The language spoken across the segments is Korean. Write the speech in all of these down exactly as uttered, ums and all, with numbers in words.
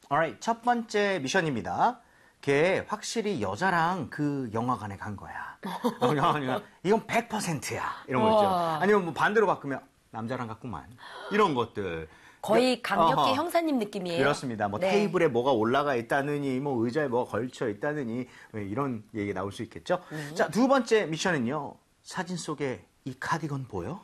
Alright, 첫 번째 미션입니다. 걔 확실히 여자랑 그 영화관에 간 거야. 이건 백 퍼센트야. 이런 거 있죠. 아니면 뭐 반대로 바꾸면 남자랑 갔구만. 이런 것들. 거의 강력계 어허. 형사님 느낌이에요. 그렇습니다. 뭐 네. 테이블에 뭐가 올라가 있다느니, 뭐 의자에 뭐가 걸쳐 있다느니 이런 얘기 나올 수 있겠죠. 음. 자, 두 번째 미션은요. 사진 속에 이 카디건 보여?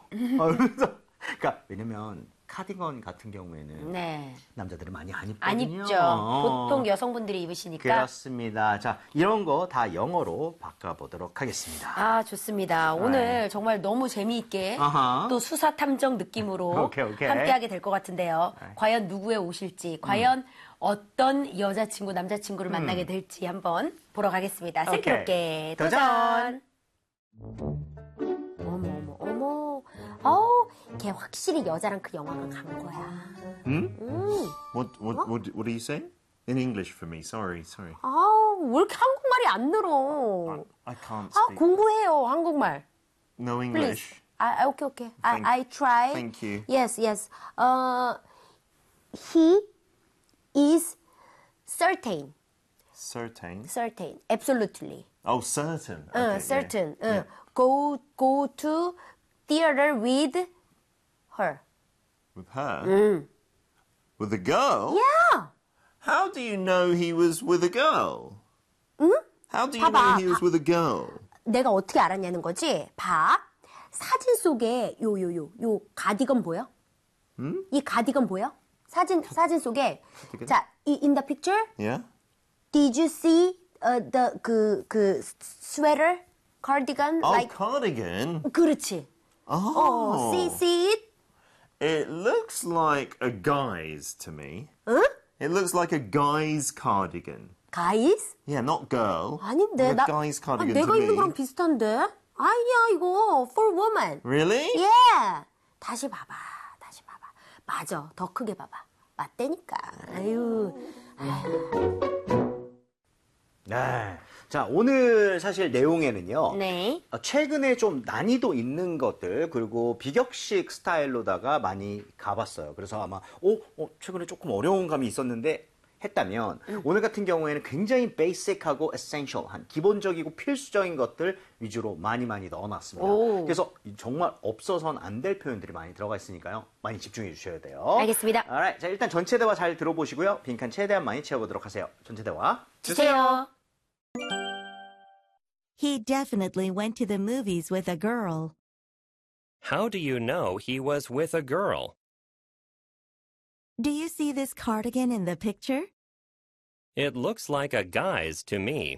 그러니까 왜냐면 카디건 같은 경우에는 네. 남자들은 많이 안 입거든요. 안 입죠. 어. 보통 여성분들이 입으시니까. 그렇습니다. 자, 이런 거 다 영어로 바꿔보도록 하겠습니다. 아, 좋습니다. 오늘 정말 너무 재미있게 아하. 또 수사 탐정 느낌으로 오케이, 오케이. 함께하게 될 것 같은데요. 네. 과연 누구의 옷일지, 과연 음. 어떤 여자친구, 남자친구를 음. 만나게 될지 한번 보러 가겠습니다. 오케이. 슬기롭게 도전! 도전! 어머, 어머, 어머. 어우, 걔 확실히 여자랑 그 영화관 간 거야. Hmm? 음. What, what, what, what are you saying? In English for me. Sorry, sorry. 아우, 왜 이렇게 한국말이 안 늘어? I can't 아, speak. 공부해요, 한국말. No English. Please. I, okay, okay. I, Thank- I try. thank you. Yes, yes. Uh, he is certain. Certain. Certain. Absolutely. Oh, certain. Uh, Okay, yeah. certain. Uh, Yeah. Go, go to theater with her. With her? 음. With a girl? Yeah. How do you know he was with a girl? 응? How do you 봐봐, know he was 봐. with a girl? 내가 어떻게 알았냐는 거지? 봐. 사진 속에 요, 요, 요, 요 가디건 보여? 음? 이 가디건 보여? 사진, 사진 속에. 가디건? 자, 이, in the picture, Yeah? did you see uh, the, 그, 그, sweater? cardigan? Oh, like, cardigan. 그렇지. Oh. 어, see, see it? It looks like a guy's to me. 응? It looks like a guy's cardigan. guys? Yeah, not girl. 아닌데. Like a 나, guy's 아, cardigan 내가 to 입는 me. 거랑 비슷한데? 아니야, 이거. for woman. Really? Yeah. 다시 봐봐. 다시 봐봐. 맞아. 더 크게 봐봐. 맞다니까. 아유. 아유. 네. 자, 오늘 사실 내용에는요. 네. 어, 최근에 좀 난이도 있는 것들, 그리고 비격식 스타일로다가 많이 가봤어요. 그래서 아마, 어, 어 최근에 조금 어려운 감이 있었는데, 했다면, 음. 오늘 같은 경우에는 굉장히 베이직하고 에센셜한, 기본적이고 필수적인 것들 위주로 많이 많이 넣어놨습니다. 오. 그래서 정말 없어서는 안 될 표현들이 많이 들어가 있으니까요. 많이 집중해 주셔야 돼요. 알겠습니다. Alright. 자, 일단 전체 대화 잘 들어보시고요. 빈칸 최대한 많이 채워보도록 하세요. 전체 대화 주세요. He definitely went to the movies with a girl. How do you know he was with a girl? Do you see this cardigan in the picture? It looks like a guy's to me.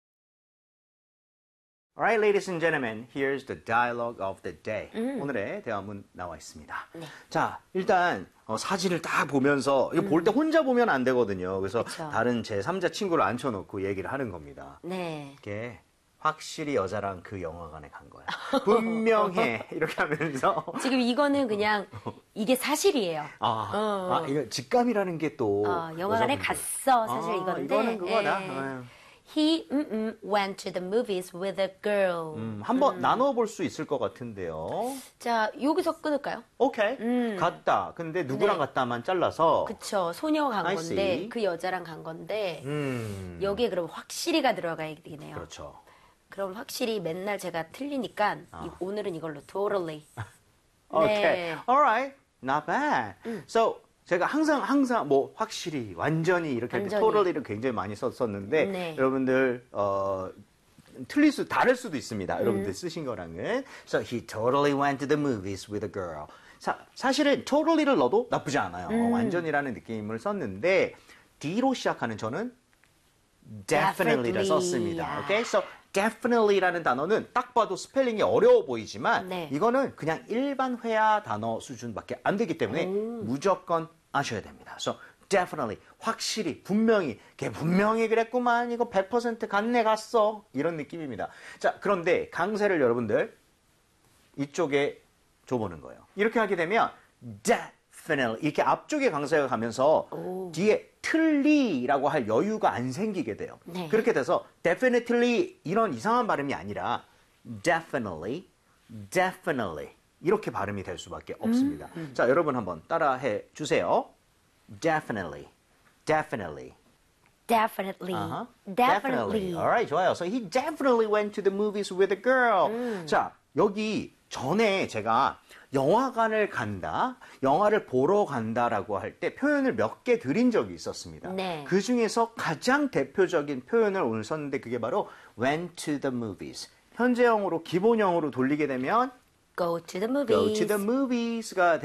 Alright, ladies and gentlemen, here's the dialogue of the day. 음. 오늘의 대화문 나와 있습니다. 네. 자, 일단 어, 사진을 딱 보면서 이거 음. 볼 때 혼자 보면 안 되거든요. 그래서 그쵸. 다른 제삼자 친구를 앉혀놓고 얘기를 하는 겁니다. 네. 이게 확실히 여자랑 그 영화관에 간 거야. 분명해. 이렇게 하면서. 지금 이거는 그냥 이게 사실이에요. 아, 어. 아 이거 직감이라는 게 또. 어, 영화관에 여자분들. 갔어. 사실 아, 이건데. 이거는 그거다. 예. 아유. He mm, mm, went to the movies with a girl. 음, 한번 음. 나눠볼 수 있을 것 같은데요. 자, 여기서 끊을까요? 오케이. 음. 갔다. 근데 누구랑 네. 갔다만 잘라서. 그쵸. 소녀 간 I 건데, see. 그 여자랑 간 건데, 음. 여기에 그럼 확실히가 들어가야 되네요. 그렇죠. 그럼 확실히 맨날 제가 틀리니까, 아. 이, 오늘은 이걸로 totally. 오케이. 네. Alright. Not bad. 음. So, 제가 항상 항상 뭐 확실히 완전히 이렇게 할 때 완전히. totally를 굉장히 많이 썼었는데 네. 여러분들 어 틀릴 수 다를 수도 있습니다. 여러분들 음. 쓰신 거랑은. So he totally went to the movies with a girl. 사, 사실은 totally를 넣어도 나쁘지 않아요. 음. 완전이라는 느낌을 썼는데 D로 시작하는 저는 definitely를 Definitely. 썼습니다. 야. Okay? So definitely라는 단어는 딱 봐도 스펠링이 어려워 보이지만 네. 이거는 그냥 일반 회화 단어 수준밖에 안 되기 때문에 오. 무조건 아셔야 됩니다. So definitely, 확실히, 분명히, 걔 분명히 그랬구만, 이거 백 퍼센트 갔네 갔어, 이런 느낌입니다. 자, 그런데 강세를 여러분들 이쪽에 줘보는 거예요. 이렇게 하게 되면 definitely 이렇게 앞쪽에 강세가 가면서 오. 뒤에 틀리라고 할 여유가 안 생기게 돼요. 네. 그렇게 돼서 definitely 이런 이상한 발음이 아니라 definitely, definitely 이렇게 발음이 될 수밖에 없습니다. 음. 자, 여러분 한번 따라해 주세요. Definitely, definitely. Definitely. Uh-huh. Definitely. Alright, 좋아요. So he definitely went to the movies with a girl. 음. 자, 여기 전에 제가 영화관을 간다, 영화를 보러 간다라고 할 때 표현을 몇 개 드린 적이 있었습니다. 네. 그 중에서 가장 대표적인 표현을 오늘 썼는데 그게 바로 went to the movies. 현재형으로 기본형으로 돌리게 되면 Go to the movies. go to the movies가